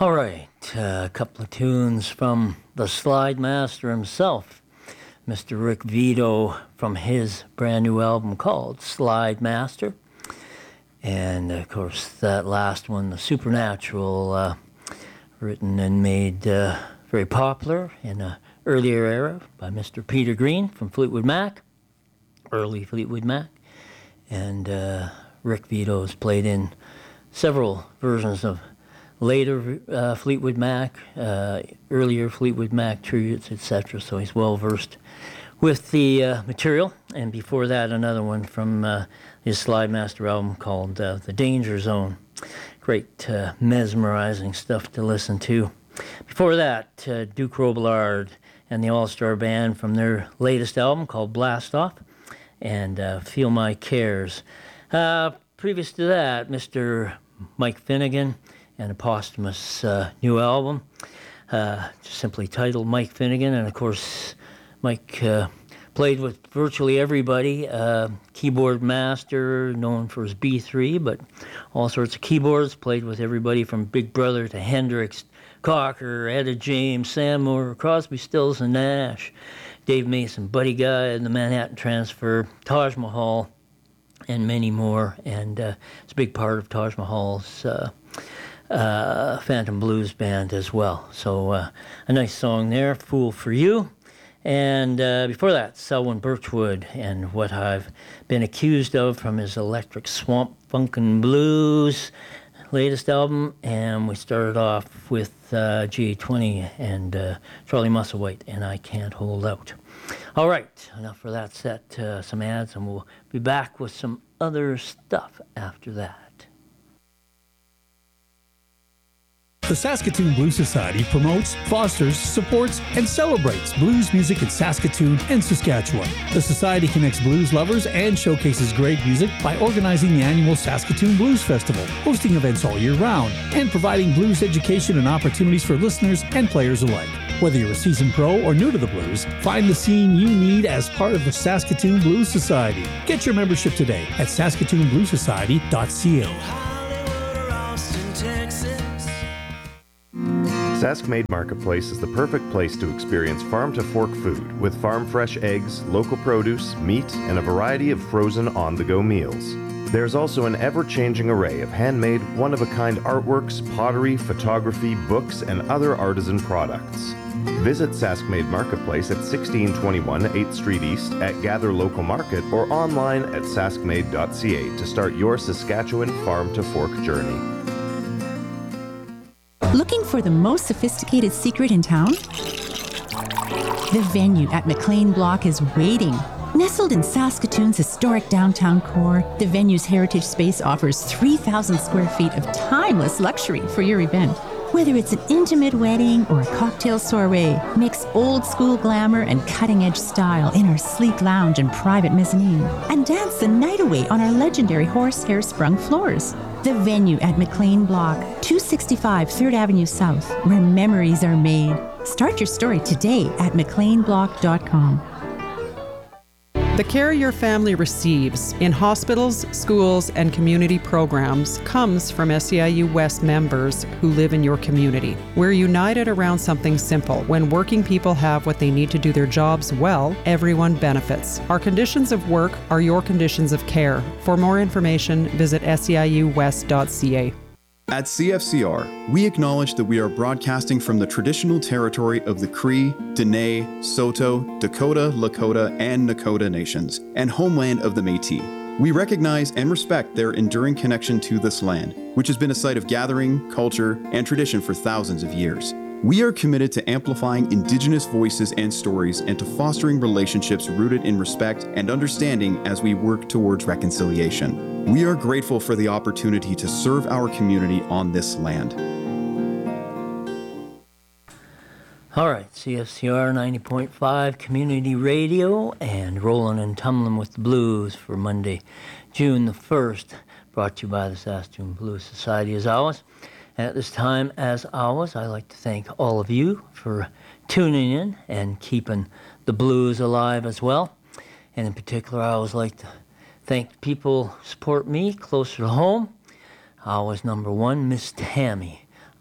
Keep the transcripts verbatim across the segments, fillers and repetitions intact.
All right, uh, a couple of tunes from the Slide Master himself, Mister Rick Vito, from his brand new album called Slide Master. And of course, that last one, The Supernatural, uh, written and made uh, very popular in an earlier era by Mister Peter Green from Fleetwood Mac, early Fleetwood Mac. And uh, Rick Vito's played in several versions of later uh, Fleetwood Mac, uh, earlier Fleetwood Mac tributes, et cetera. So he's well versed with the uh, material. And before that, another one from uh, his Slide Master album called uh, The Danger Zone. Great, uh, mesmerizing stuff to listen to. Before that, uh, Duke Robillard and the All-Star Band from their latest album called Blast Off, and uh, Feel My Cares. Uh, previous to that, Mister Mike Finnegan and a posthumous uh, new album, uh, just simply titled Mike Finnegan. And of course, Mike uh, played with virtually everybody. Uh, keyboard master, known for his B three, but all sorts of keyboards. Played with everybody from Big Brother to Hendrix, Cocker, Etta James, Sam Moore, Crosby, Stills and Nash, Dave Mason, Buddy Guy, and the Manhattan Transfer, Taj Mahal, and many more. And uh, it's a big part of Taj Mahal's uh, uh, Phantom Blues band as well. So uh, a nice song there, Fool for You. And uh, before that, Selwyn Birchwood and What I've Been Accused Of from his Electric Swamp Funkin' Blues latest album. And we started off with uh, G twenty and uh, Charlie Musselwhite and I Can't Hold Out. All right, enough for that set. Uh, some ads, and we'll be back with some other stuff after that. The Saskatoon Blues Society promotes, fosters, supports, and celebrates blues music in Saskatoon and Saskatchewan. The Society connects blues lovers and showcases great music by organizing the annual Saskatoon Blues Festival, hosting events all year round, and providing blues education and opportunities for listeners and players alike. Whether you're a seasoned pro or new to the blues, find the scene you need as part of the Saskatoon Blues Society. Get your membership today at saskatoon blues society dot c a. Saskmade Marketplace is the perfect place to experience farm-to-fork food with farm-fresh eggs, local produce, meat, and a variety of frozen on-the-go meals. There's also an ever-changing array of handmade, one-of-a-kind artworks, pottery, photography, books, and other artisan products. Visit Saskmade Marketplace at sixteen twenty-one eighth Street East at Gather Local Market or online at saskmade dot c a to start your Saskatchewan farm-to-fork journey. Looking for the most sophisticated secret in town? The venue at McLean Block is waiting. Nestled in Saskatoon's historic downtown core, the venue's heritage space offers three thousand square feet of timeless luxury for your event. Whether it's an intimate wedding or a cocktail soiree, mix old school glamour and cutting edge style in our sleek lounge and private mezzanine, and dance the night away on our legendary horsehair sprung floors. The venue at McLean Block, two sixty-five third Avenue South, where memories are made. Start your story today at mclean block dot com. The care your family receives in hospitals, schools, and community programs comes from S E I U West members who live in your community. We're united around something simple. When working people have what they need to do their jobs well, everyone benefits. Our conditions of work are your conditions of care. For more information, visit s e i u west dot c a. At C F C R, we acknowledge that we are broadcasting from the traditional territory of the Cree, Dene, Saulteaux, Dakota, Lakota, and Nakota nations, and homeland of the Métis. We recognize and respect their enduring connection to this land, which has been a site of gathering, culture, and tradition for thousands of years. We are committed to amplifying Indigenous voices and stories and to fostering relationships rooted in respect and understanding as we work towards reconciliation. We are grateful for the opportunity to serve our community on this land. All right, C F C R ninety point five Community Radio and Rollin' and Tumblin' with the Blues for Monday, June the first, brought to you by the Saskatoon Blues Society as always. And at this time, as always, I'd like to thank all of you for tuning in and keeping the blues alive as well. And in particular, I always like to thank people who support me closer to home. Always number one, Miss Tammy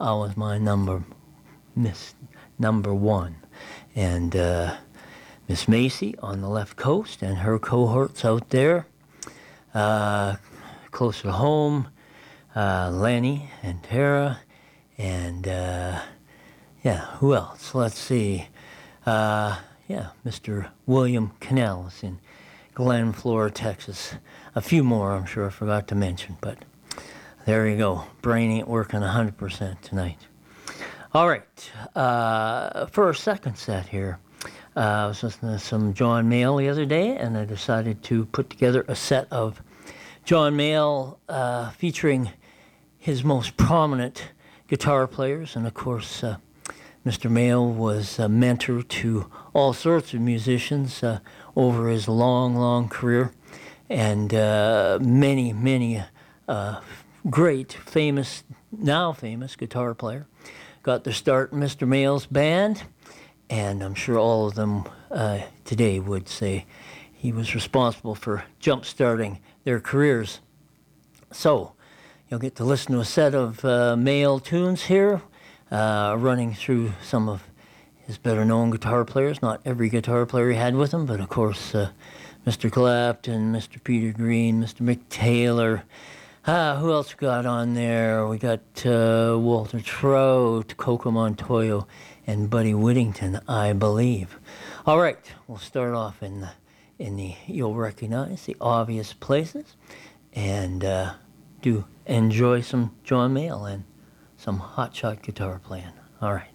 I was my number, Miss Number One. And uh, Miss Macy on the left coast and her cohorts out there. Uh, closer to home, uh, Lenny and Tara, and uh, yeah, who else? Let's see. Uh, yeah, Mister William Canales in Glen Flora, Texas. A few more I'm sure I forgot to mention, but there you go. Brain ain't working one hundred percent tonight. All right, uh, for our second set here, uh, I was listening to some John Mayall the other day, and I decided to put together a set of John Mayall uh, featuring his most prominent guitar players. And of course, uh, Mister Mayall was a mentor to all sorts of musicians uh, over his long, long career. And uh, many, many uh, great, famous, now famous guitar player got their start in Mister Mayall's band. And I'm sure all of them uh, today would say he was responsible for jump-starting their careers. So you'll get to listen to a set of uh, Mayall tunes here, uh, running through some of his better-known guitar players. Not every guitar player he had with him, but of course uh, Mister Clapton, Mister Peter Green, Mister Mick Taylor. Ah, who else we got on there? We got uh, Walter Trout, Coco Montoyo, and Buddy Whittington, I believe. All right, we'll start off in the in the, you'll recognize the obvious places, and uh, do enjoy some John Mayall and some hot shot guitar playing. All right.